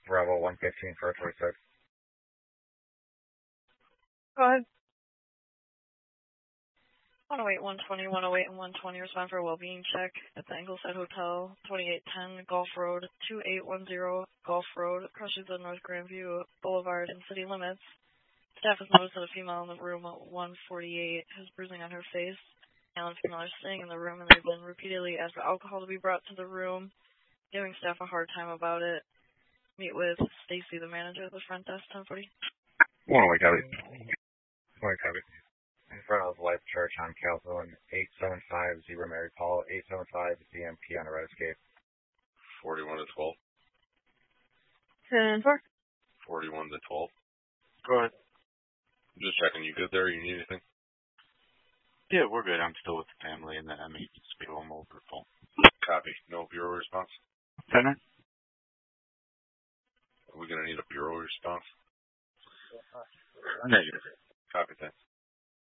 Rebel 115 for 46. Go ahead. 108, 120, 108, and 120 respond for a well-being check at the Ingleside Hotel, 2810 Gulf Road, 2810 Gulf Road, crosses the North Grandview Boulevard and city limits. Staff has noticed that a female in the room 148 has bruising on her face. Male and female are staying in the room, and they've been repeatedly asked for alcohol to be brought to the room, giving staff a hard time about it. Meet with Stacy, the manager at the front desk, 1040. Morning, copy. Morning, copy. In front of Life Church on Calhoun, 875 Zebra Mary Paul, 875 ZMP on the Red Escape. 41 to 12. 10-4. 41 to 12. Go ahead. I'm just checking. You good there? You need anything? Yeah, we're good. I'm still with the family, and then I may just be home over the phone. Copy. No bureau response? Center? Are we going to need a bureau response? Negative. Copy that.